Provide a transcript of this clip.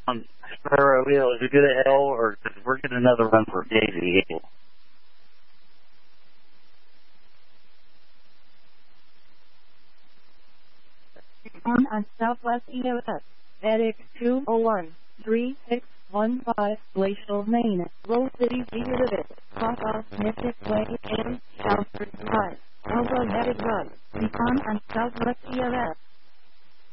Sparrow Hill, is it good at hell, or cause we're getting another run for Daisy Hill? On Southwest EOS, Edix 201-3615, Glacial Main, Rose City Unit, Cross off Mystic Way, and Southford Drive, Alpha Headed Road, Beacon on Southwest EOS.